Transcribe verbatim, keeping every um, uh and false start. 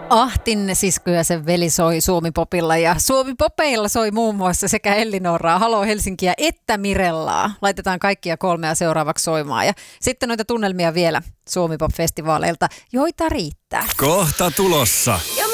Ahtin sisko ja sen veli soi Suomi-popilla ja Suomi-popeilla soi muun muassa sekä Ellinoraa, Halo Helsinkiä että Mirellaa. Laitetaan kaikkia kolmea seuraavaksi soimaan ja sitten noita tunnelmia vielä Suomi-pop-festivaaleilta, joita riittää. Kohta tulossa.